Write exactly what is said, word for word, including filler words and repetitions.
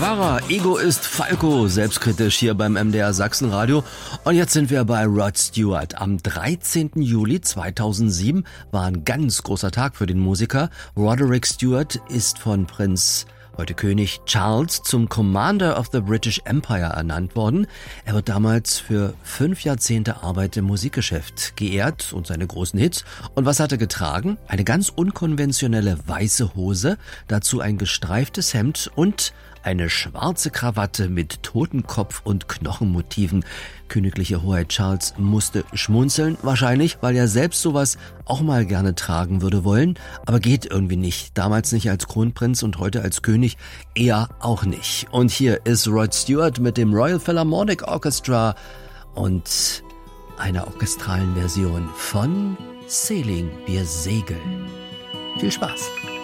war er, Egoist Falco, selbstkritisch hier beim M D R Sachsenradio. Und jetzt sind wir bei Rod Stewart. Am dreizehnten Juli zweitausendsieben war ein ganz großer Tag für den Musiker. Roderick Stewart ist von Prinz, heute König Charles, zum Commander of the British Empire ernannt worden. Er wird damals für fünf Jahrzehnte Arbeit im Musikgeschäft geehrt und seine großen Hits. Und was hat er getragen? Eine ganz unkonventionelle weiße Hose, dazu ein gestreiftes Hemd und eine schwarze Krawatte mit Totenkopf und Knochenmotiven. Königliche Hoheit Charles musste schmunzeln, wahrscheinlich, weil er selbst sowas auch mal gerne tragen würde wollen, aber geht irgendwie nicht. Damals nicht als Kronprinz und heute als König eher auch nicht. Und hier ist Rod Stewart mit dem Royal Philharmonic Orchestra und einer orchestralen Version von Sailing, wir segeln. Viel Spaß!